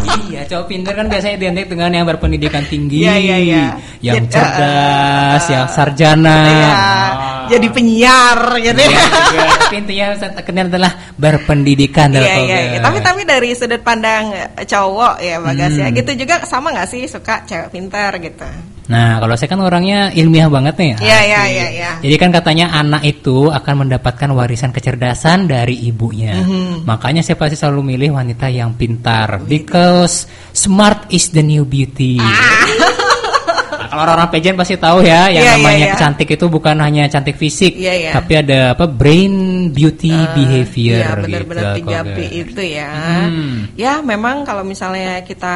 Iya, cowok pintar kan biasanya identik dengan yang berpendidikan tinggi, yang Jadi, cerdas, yang sarjana. Jadi penyiar gitu ya. Tapi intinya kenal adalah berpendidikan. Tapi dari sudut pandang cowok ya Bagas ya, gitu juga sama nggak sih suka cewek pintar gitu? Nah, kalau saya kan orangnya ilmiah banget nih. Iya. Jadi kan katanya anak itu akan mendapatkan warisan kecerdasan dari ibunya. Makanya saya pasti selalu milih wanita yang pintar. Because smart is the new beauty. Kalau orang-orang pageant pasti tahu ya, yang namanya cantik itu bukan hanya cantik fisik, tapi ada brain, beauty, behavior. Benar-benar 3P itu ya. Ya memang kalau misalnya kita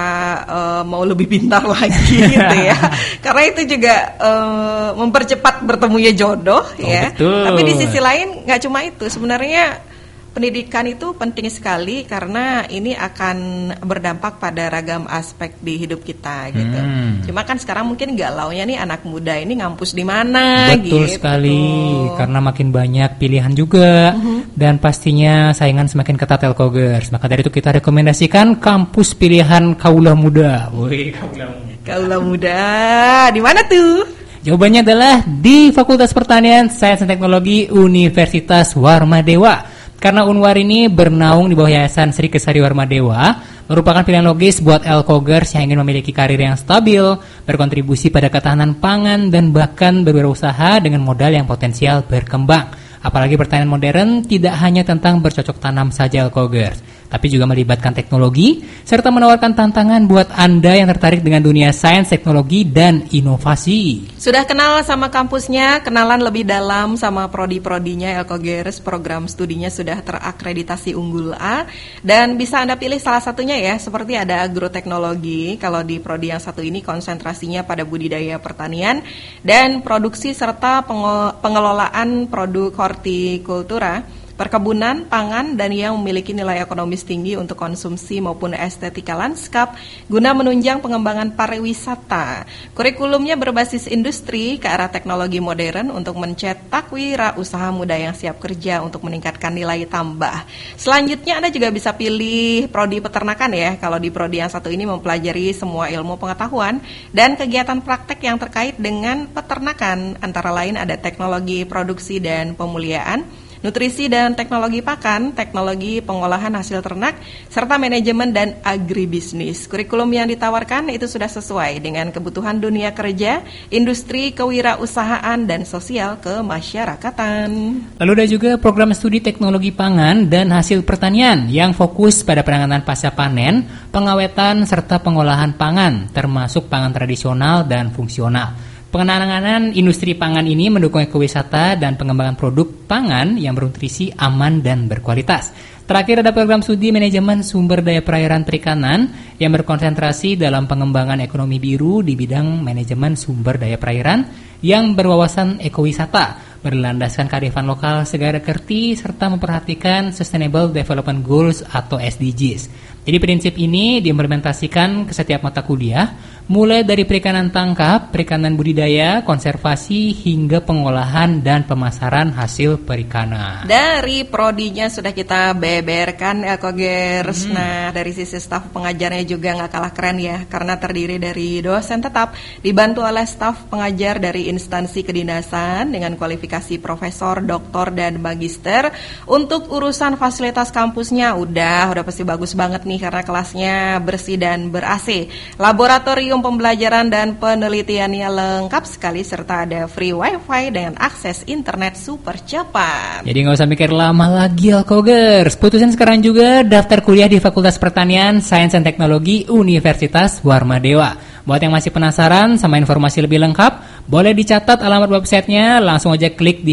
mau lebih pintar lagi gitu ya, karena itu juga mempercepat bertemunya jodoh ya. Betul. Tapi di sisi lain nggak cuma itu, sebenarnya pendidikan itu penting sekali karena ini akan berdampak pada ragam aspek di hidup kita gitu. Cuma kan sekarang mungkin galaunya nih anak muda ini ngampus di mana Betul gitu. sekali, karena makin banyak pilihan juga dan pastinya saingan semakin ketat Elkogers. Maka dari itu kita rekomendasikan kampus pilihan kaula muda. Woi, Kaula muda. Di mana tuh? Jawabannya adalah di Fakultas Pertanian, Sains dan Teknologi Universitas Warmadewa. Karena Unwar ini bernaung di bawah Yayasan Sri Kesari Warmadewa, merupakan pilihan logis buat Elkogers yang ingin memiliki karir yang stabil, berkontribusi pada ketahanan pangan, dan bahkan berwirausaha dengan modal yang potensial berkembang. Apalagi pertanian modern tidak hanya tentang bercocok tanam saja Elkogers, tapi juga melibatkan teknologi, serta menawarkan tantangan buat Anda yang tertarik dengan dunia sains, teknologi, dan inovasi. Sudah kenal sama kampusnya, kenalan lebih dalam sama prodi-prodinya Elkogers, program studinya sudah terakreditasi unggul A, dan bisa Anda pilih salah satunya ya, seperti ada agroteknologi, kalau di prodi yang satu ini konsentrasinya pada budidaya pertanian, dan produksi serta pengelolaan produk hortikultura, perkebunan, pangan, dan yang memiliki nilai ekonomis tinggi untuk konsumsi maupun estetika lanskap guna menunjang pengembangan pariwisata. Kurikulumnya berbasis industri ke arah teknologi modern untuk mencetak wirausaha muda yang siap kerja untuk meningkatkan nilai tambah. Selanjutnya Anda juga bisa pilih prodi peternakan ya. Kalau di prodi yang satu ini mempelajari semua ilmu pengetahuan dan kegiatan praktek yang terkait dengan peternakan. Antara lain ada teknologi produksi dan pemuliaan, nutrisi dan teknologi pakan, teknologi pengolahan hasil ternak, serta manajemen dan agribisnis. Kurikulum yang ditawarkan itu sudah sesuai dengan kebutuhan dunia kerja, industri, kewirausahaan, dan sosial kemasyarakatan. Lalu ada juga program studi teknologi pangan dan hasil pertanian yang fokus pada penanganan pasca panen, pengawetan, serta pengolahan pangan, termasuk pangan tradisional dan fungsional. Penanganan industri pangan ini mendukung ekowisata dan pengembangan produk pangan yang bernutrisi, aman, dan berkualitas. Terakhir ada program studi manajemen sumber daya perairan perikanan yang berkonsentrasi dalam pengembangan ekonomi biru di bidang manajemen sumber daya perairan yang berwawasan ekowisata, berlandaskan kearifan lokal segala kerti, serta memperhatikan Sustainable Development Goals atau SDGs. Jadi prinsip ini diimplementasikan ke setiap mata kuliah, mulai dari perikanan tangkap, perikanan budidaya, konservasi, hingga pengolahan dan pemasaran hasil perikanan. Dari prodinya sudah kita beberkan Elkogers. Nah, dari sisi staf pengajarnya juga nggak kalah keren ya, karena terdiri dari dosen tetap, dibantu oleh staf pengajar dari instansi kedinasan dengan kualifikasi profesor, doktor, dan magister. Untuk urusan fasilitas kampusnya udah pasti bagus banget nih, karena kelasnya bersih dan ber-AC. Laboratorium pembelajaran dan penelitiannya lengkap sekali, serta ada free wifi dengan akses internet super cepat. Jadi nggak usah mikir lama lagi Elkogers. Putusin sekarang juga daftar kuliah di Fakultas Pertanian, Sains dan Teknologi Universitas Warmadewa. Buat yang masih penasaran sama informasi lebih lengkap, boleh dicatat alamat websitenya, langsung aja klik di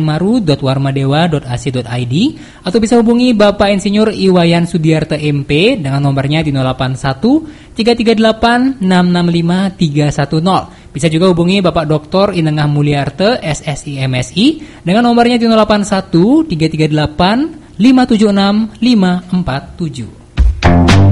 sipenmaru.warmadewa.ac.id atau bisa hubungi Bapak Insinyur Iwayan Sudiarto MP dengan nomornya di 081 338 665 310. Bisa juga hubungi Bapak Dr. Inengah Mulyarte SSI MSI dengan nomornya di 081 338 576 547.